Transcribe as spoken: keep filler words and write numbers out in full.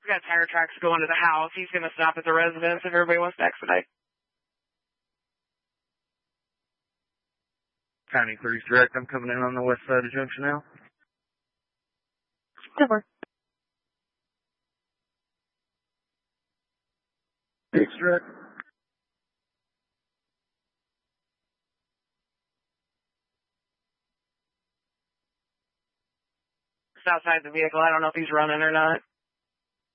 We got tire tracks going to the house. He's going to stop at the residence if everybody wants to expedite. County Police Direct, I'm coming in on the west side of Junction now. Over. Police Direct. Outside the vehicle. I don't know if he's running or not.